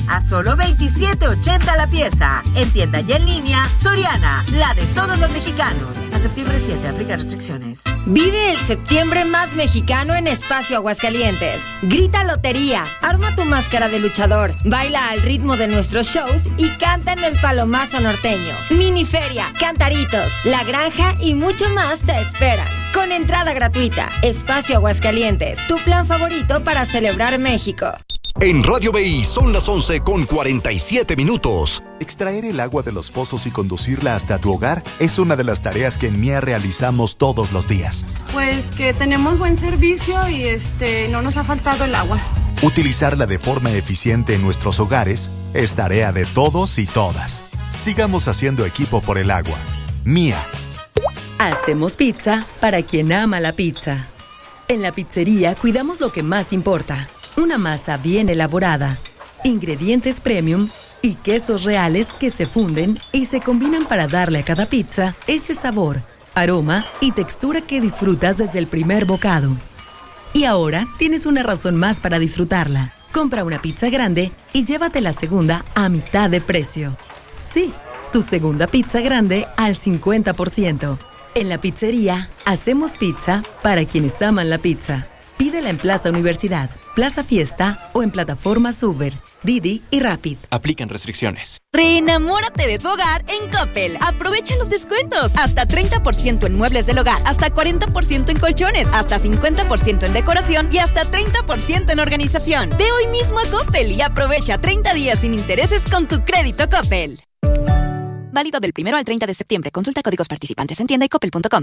a solo $27.80 la pieza. En tienda y en línea, Soriana, la de todos los mexicanos. A septiembre 7, aplica restricciones. Vive el septiembre más mexicano en Espacio Aguascalientes. Grita lotería, arma tu máscara de luchador, baila al ritmo de nuestros shows y canta en el Palomazo norteño. Miniferia, cantaritos, La Granja y mucho más te esperan. Con entrada gratuita. Espacio Aguascalientes, tu plan favorito para celebrar México. En Radio BI son las 11:47. Extraer el agua de los pozos y conducirla hasta tu hogar es una de las tareas que en MIA realizamos todos los días. Pues que tenemos buen servicio y no nos ha faltado el agua. Utilizarla de forma eficiente en nuestros hogares es tarea de todos y todas. Sigamos haciendo equipo por el agua. MIA. Hacemos pizza para quien ama la pizza. En la pizzería cuidamos lo que más importa. Una masa bien elaborada, ingredientes premium y quesos reales que se funden y se combinan para darle a cada pizza ese sabor, aroma y textura que disfrutas desde el primer bocado. Y ahora tienes una razón más para disfrutarla. Compra una pizza grande y llévate la segunda a mitad de precio. Sí, tu segunda pizza grande al 50%. En la pizzería, hacemos pizza para quienes aman la pizza. Pídela en Plaza Universidad, Plaza Fiesta o en plataformas Uber, Didi y Rapid. Aplican restricciones. Reenamórate de tu hogar en Coppel. Aprovecha los descuentos. Hasta 30% en muebles del hogar, hasta 40% en colchones, hasta 50% en decoración y hasta 30% en organización. Ve hoy mismo a Coppel y aprovecha 30 días sin intereses con tu crédito Coppel. Válido del 1 al 30 de septiembre. Consulta códigos participantes en tienda y coppel.com.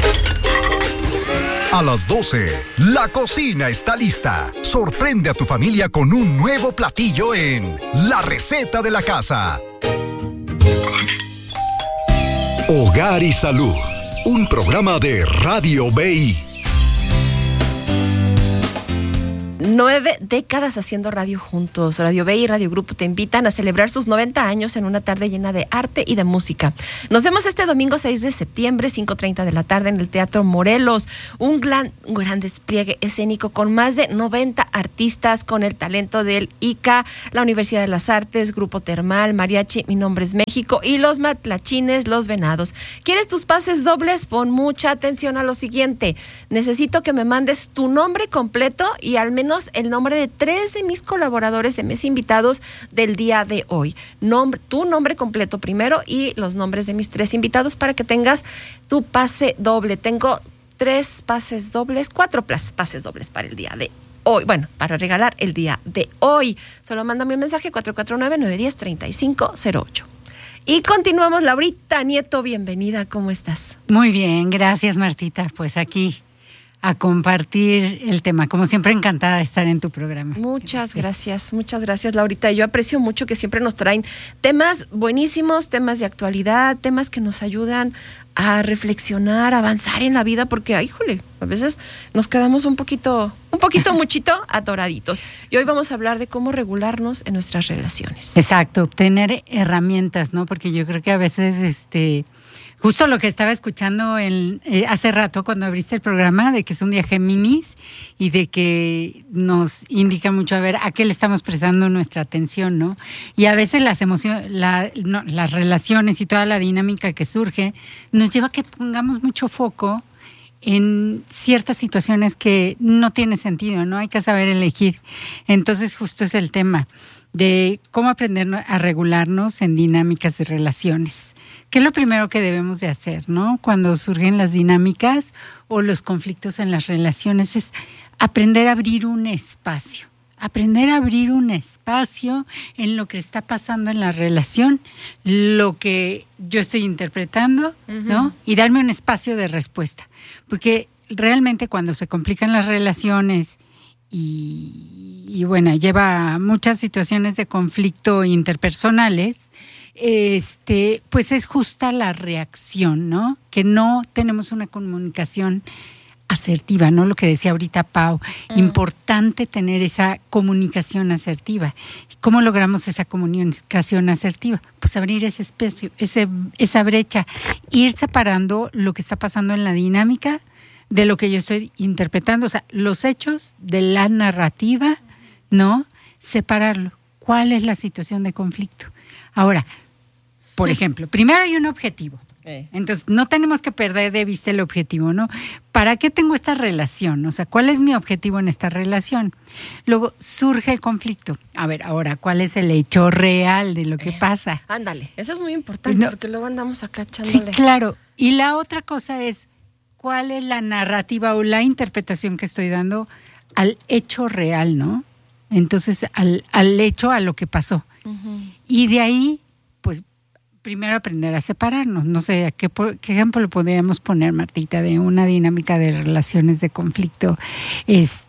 A las 12, la cocina está lista. Sorprende a tu familia con un nuevo platillo en La Receta de la Casa. Hogar y Salud, un programa de Radio BI. 9 décadas haciendo radio juntos. Radio BI y Radio Grupo te invitan a celebrar sus 90 años en una tarde llena de arte y de música. Nos vemos este domingo 6 de septiembre, 5:30 de la tarde en el Teatro Morelos. Un gran despliegue escénico con más de 90 artistas con el talento del ICA, la Universidad de las Artes, Grupo Termal, Mariachi, Mi Nombre es México y los Matlachines, Los Venados. ¿Quieres tus pases dobles? Pon mucha atención a lo siguiente. Necesito que me mandes tu nombre completo y al menos el nombre de 3 de mis colaboradores de mis invitados del día de hoy. Tu nombre completo primero y los nombres de mis 3 invitados para que tengas tu pase doble. Tengo 4 pases dobles para el día de hoy. Bueno, para regalar el día de hoy. Solo mándame un mensaje 449-910-3508. Y continuamos. Laurita Nieto, bienvenida. ¿Cómo estás? Muy bien, gracias Martita. Pues aquí a compartir el tema. Como siempre, encantada de estar en tu programa. Muchas gracias, Laurita. Yo aprecio mucho que siempre nos traen temas buenísimos, temas de actualidad, temas que nos ayudan a reflexionar, a avanzar en la vida, porque, a veces nos quedamos un poquito muchito atoraditos. Y hoy vamos a hablar de cómo regularnos en nuestras relaciones. Exacto, obtener herramientas, ¿no? Porque yo creo que a veces, justo lo que estaba escuchando hace rato cuando abriste el programa, de que es un día Géminis y de que nos indica mucho a ver a qué le estamos prestando nuestra atención, ¿no? Y a veces las emociones, las relaciones y toda la dinámica que surge nos lleva a que pongamos mucho foco en ciertas situaciones que no tiene sentido, ¿no? Hay que saber elegir. Entonces, justo es el tema de cómo aprender a regularnos en dinámicas de relaciones. ¿Qué es lo primero que debemos de hacer, no? Cuando surgen las dinámicas o los conflictos en las relaciones es aprender a abrir un espacio. Aprender a abrir un espacio en lo que está pasando en la relación, lo que yo estoy interpretando, ¿no? Y darme un espacio de respuesta. Porque realmente cuando se complican las relaciones y bueno, lleva a muchas situaciones de conflicto interpersonales, pues es justa la reacción, ¿no? Que no tenemos una comunicación asertiva, ¿no? Lo que decía ahorita Pau, importante tener esa comunicación asertiva. ¿Cómo logramos esa comunicación asertiva? Pues abrir ese espacio, esa brecha, ir separando lo que está pasando en la dinámica de lo que yo estoy interpretando, o sea, los hechos de la narrativa, ¿no? Separarlo. cuál es la situación de conflicto. Ahora, por ejemplo, primero hay un objetivo. Entonces, no tenemos que perder de vista el objetivo, ¿no? ¿Para qué tengo esta relación? O sea, ¿cuál es mi objetivo en esta relación? Luego surge el conflicto. A ver, ahora, ¿cuál es el hecho real de lo que pasa? Ándale, eso es muy importante porque luego andamos acá echándole. Sí, claro. Y la otra cosa es, ¿cuál es la narrativa o la interpretación que estoy dando al hecho real, ¿no? Entonces, al hecho, a lo que pasó. Uh-huh. Y de ahí, pues, primero aprender a separarnos. No sé, ¿qué ejemplo podríamos poner, Martita, de una dinámica de relaciones de conflicto? Pues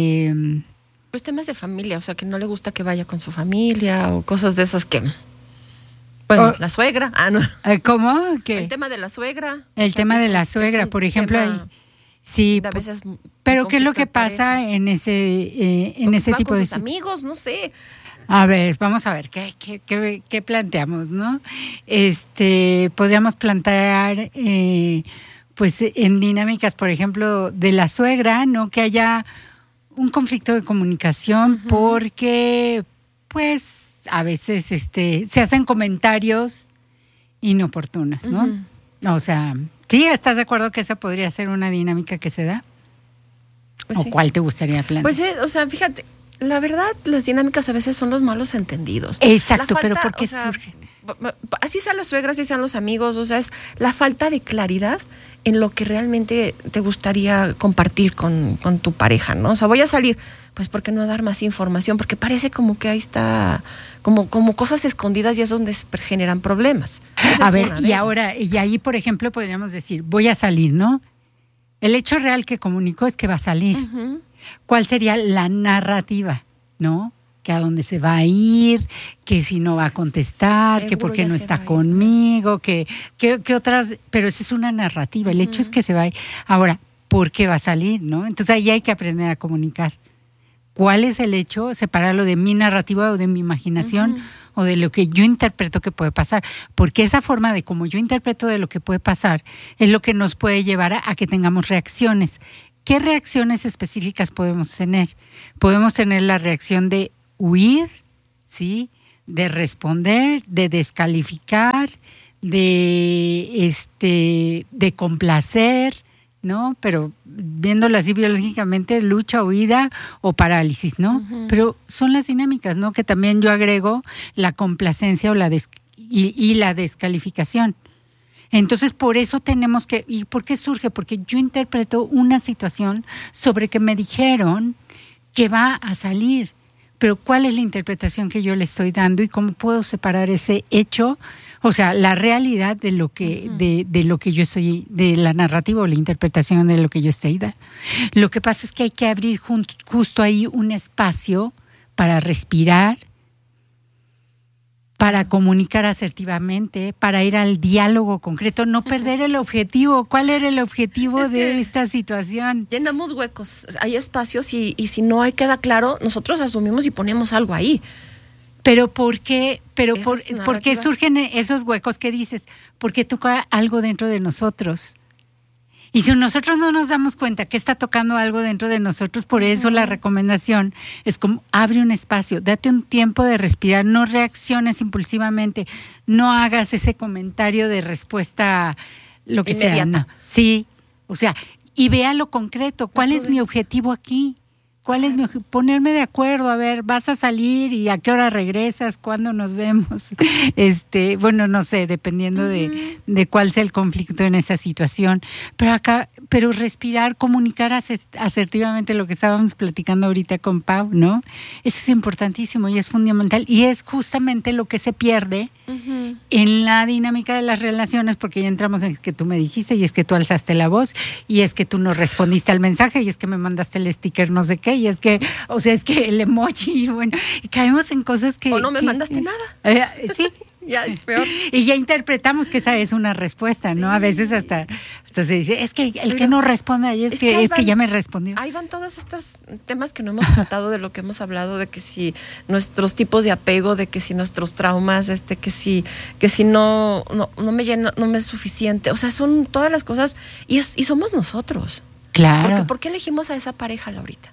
temas de familia, o sea, que no le gusta que vaya con su familia o cosas de esas que... Bueno, la suegra. No. ¿Cómo? ¿Qué? El tema de la suegra. El tema de la suegra, por ejemplo. Sí, a veces pero ¿qué es lo que pasa en ese tipo de... Con sus amigos, no sé. A ver, vamos a ver, ¿qué planteamos, no? Podríamos plantear, pues, en dinámicas, por ejemplo, de la suegra, ¿no? Que haya un conflicto de comunicación porque, pues, a veces se hacen comentarios inoportunos, ¿no? O sea, ¿sí estás de acuerdo que esa podría ser una dinámica que se da? Pues ¿o sí. ¿Cuál te gustaría plantear? Pues, o sea, fíjate, la verdad, las dinámicas a veces son los malos entendidos. Exacto, pero ¿por qué surgen? Así sean las suegras, así sean los amigos, o sea, es la falta de claridad en lo que realmente te gustaría compartir con tu pareja, ¿no? O sea, voy a salir, pues, ¿por qué no dar más información? Porque parece como que ahí está, como cosas escondidas y es donde se generan problemas. A ver, y ahora, y ahí, por ejemplo, podríamos decir, voy a salir, ¿no? El hecho real que comunicó es que va a salir. Uh-huh. ¿Cuál sería la narrativa, no? Que a dónde se va a ir, que si no va a contestar, seguro que por qué no está conmigo, que otras, pero esa es una narrativa, el hecho es que se va a ir. Ahora, ¿por qué va a salir, no? Entonces ahí hay que aprender a comunicar. ¿Cuál es el hecho? Separarlo de mi narrativa o de mi imaginación o de lo que yo interpreto que puede pasar. Porque esa forma de cómo yo interpreto de lo que puede pasar es lo que nos puede llevar a que tengamos reacciones. ¿Qué reacciones específicas podemos tener? Podemos tener la reacción de huir, ¿sí? De responder, de descalificar, de complacer, ¿no? Pero viéndolo así biológicamente, lucha, huida o parálisis, ¿no? Uh-huh. Pero son las dinámicas, ¿no? Que también yo agrego la complacencia o la descalificación. Entonces, por eso tenemos que... ¿Y por qué surge? Porque yo interpreto una situación sobre que me dijeron que va a salir. Pero ¿cuál es la interpretación que yo le estoy dando y cómo puedo separar ese hecho? O sea, la realidad de lo que, de lo que yo estoy, de la narrativa o la interpretación de lo que yo estoy dando. Lo que pasa es que hay que abrir justo ahí un espacio para respirar, para comunicar asertivamente, para ir al diálogo concreto, no perder el objetivo. ¿Cuál era el objetivo de esta situación? Llenamos huecos, hay espacios y si no queda claro, nosotros asumimos y ponemos algo ahí. Pero ¿por qué? ¿Por qué surgen esos huecos que dices? Porque toca algo dentro de nosotros. Y si nosotros no nos damos cuenta que está tocando algo dentro de nosotros, por eso la recomendación es como abre un espacio, date un tiempo de respirar, no reacciones impulsivamente, no hagas ese comentario de respuesta, lo que inmediata. Sea. No. Sí, o sea, y vea lo concreto, ¿cuál es mi objetivo aquí? ¿Cuál es mi objetivo? Ponerme de acuerdo, a ver, vas a salir y a qué hora regresas, cuándo nos vemos. Bueno, no sé, dependiendo de cuál sea el conflicto en esa situación. Pero respirar, comunicar asertivamente lo que estábamos platicando ahorita con Pau, ¿no? Eso es importantísimo y es fundamental. Y es justamente lo que se pierde en la dinámica de las relaciones, porque ya entramos en que tú me dijiste y es que tú alzaste la voz y es que tú no respondiste al mensaje y es que me mandaste el sticker no sé qué y es que, o sea, es que el emoji, bueno, caemos en cosas que... O no me mandaste nada. Sí. Ya es peor. Y ya interpretamos que esa es una respuesta, ¿no? Sí. A veces hasta se dice, es que el que no responde ahí es que ya me respondió. Ahí van todos estos temas que no hemos tratado, de lo que hemos hablado, de que si nuestros tipos de apego, de que si nuestros traumas, que si no me llena, no me es suficiente. O sea, son todas las cosas y somos nosotros. Claro. ¿Por qué elegimos a esa pareja, Laurita?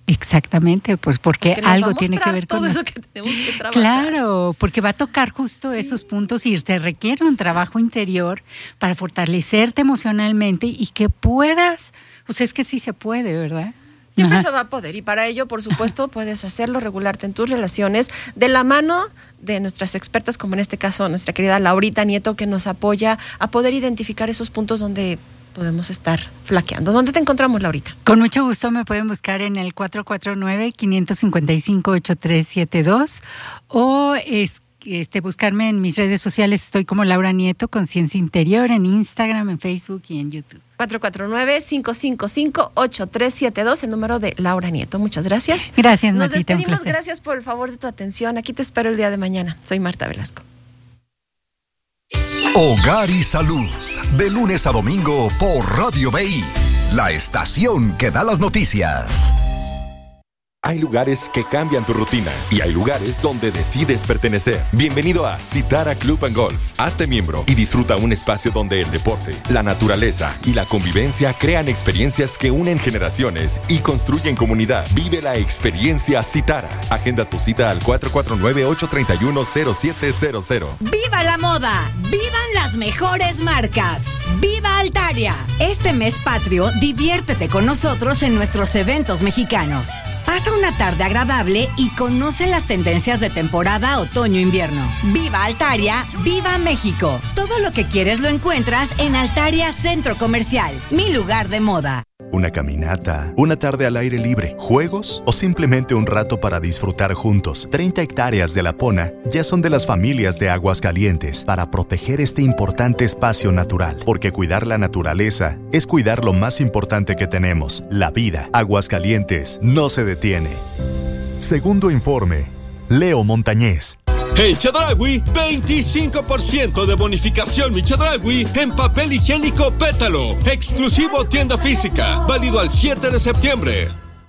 Exactamente, pues porque algo tiene que ver con todo eso que tenemos que trabajar. Claro, porque va a tocar justo esos puntos y te requiere un trabajo interior para fortalecerte emocionalmente y que puedas, pues es que sí se puede, ¿verdad? Siempre se va a poder y para ello, por supuesto, puedes hacerlo, regularte en tus relaciones de la mano de nuestras expertas, como en este caso nuestra querida Laurita Nieto, que nos apoya a poder identificar esos puntos donde podemos estar flaqueando. ¿Dónde te encontramos, Laurita? Con mucho gusto me pueden buscar en el 449-555-8372 o buscarme en mis redes sociales. Estoy como Laura Nieto, Conciencia Interior, en Instagram, en Facebook y en YouTube. 449-555-8372, el número de Laura Nieto. Muchas gracias. Gracias, Nos Martita, despedimos. Gracias por el favor de tu atención. Aquí te espero el día de mañana. Soy Marta Velasco. Hogar y Salud, de lunes a domingo por Radio BI, la estación que da las noticias. Hay lugares que cambian tu rutina y hay lugares donde decides pertenecer. Bienvenido a Citara Club and Golf. Hazte miembro y disfruta un espacio donde el deporte, la naturaleza y la convivencia crean experiencias que unen generaciones y construyen comunidad. Vive la experiencia Citara. Agenda tu cita al 449-831-0700. ¡Viva la moda! ¡Vivan las mejores marcas! ¡Viva Altaria! Este mes patrio, diviértete con nosotros en nuestros eventos mexicanos. Pasa una tarde agradable y conoce las tendencias de temporada otoño-invierno. ¡Viva Altaria! ¡Viva México! Todo lo que quieres lo encuentras en Altaria Centro Comercial, mi lugar de moda. Una caminata, una tarde al aire libre, juegos o simplemente un rato para disfrutar juntos. 30 hectáreas de Lapona ya son de las familias de Aguascalientes para proteger este importante espacio natural. Porque cuidar la naturaleza es cuidar lo más importante que tenemos, la vida. Aguascalientes no se detiene. Segundo informe, Leo Montañez. En Chedraui, 25% de bonificación mi Chedraui en papel higiénico Pétalo. Exclusivo tienda física. Válido al 7 de septiembre.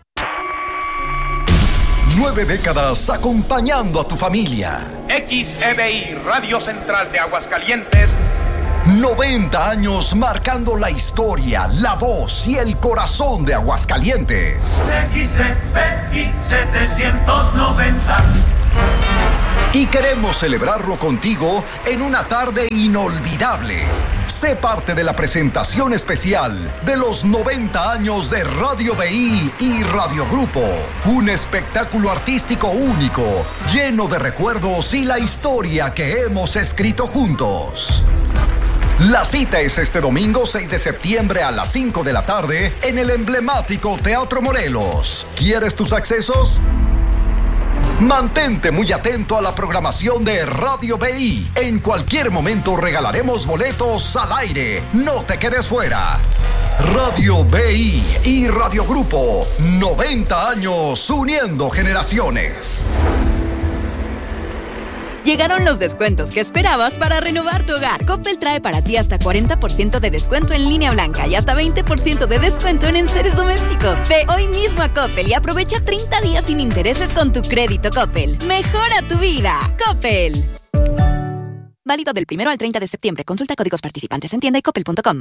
9 décadas acompañando a tu familia. XEBI, Radio Central de Aguascalientes. 90 años marcando la historia, la voz y el corazón de Aguascalientes. XEBI 790. Y queremos celebrarlo contigo en una tarde inolvidable. Sé parte de la presentación especial de los 90 años de Radio BI y Radio Grupo. Un espectáculo artístico único, lleno de recuerdos y la historia que hemos escrito juntos. La cita es este domingo 6 de septiembre a las 5 de la tarde en el emblemático Teatro Morelos. ¿Quieres tus accesos? Mantente muy atento a la programación de Radio BI. En cualquier momento regalaremos boletos al aire. No te quedes fuera. Radio BI y Radio Grupo, 90 años uniendo generaciones. Llegaron los descuentos que esperabas para renovar tu hogar. Coppel trae para ti hasta 40% de descuento en línea blanca y hasta 20% de descuento en enseres domésticos. Ve hoy mismo a Coppel y aprovecha 30 días sin intereses con tu crédito Coppel. Mejora tu vida. Coppel. Válido del 1 al 30 de septiembre. Consulta códigos participantes en tienda y coppel.com.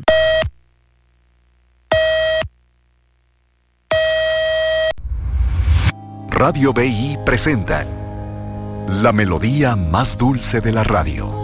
Radio BI presenta la melodía más dulce de la radio.